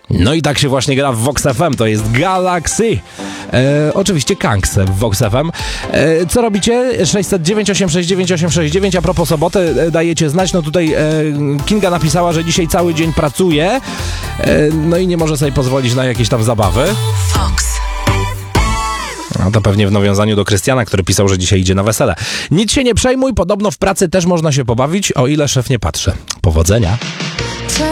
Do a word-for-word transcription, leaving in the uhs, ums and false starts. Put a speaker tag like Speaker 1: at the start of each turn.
Speaker 1: No i tak się właśnie gra w Vox F M, to jest Galaxy. E, oczywiście Kanks w Vox F M. E, co robicie? sześćset dziewięć osiem sześć dziewięć osiem sześć dziewięć. A propos soboty, e, dajecie znać. No tutaj e, Kinga napisała, że dzisiaj cały dzień pracuje, e, no i nie może sobie pozwolić na jakieś tam zabawy.
Speaker 2: Vox.
Speaker 1: No to pewnie w nawiązaniu do Krystiana, który pisał, że dzisiaj idzie na wesele. Nic się nie przejmuj, podobno w pracy też można się pobawić, o ile szef nie patrzy. Powodzenia.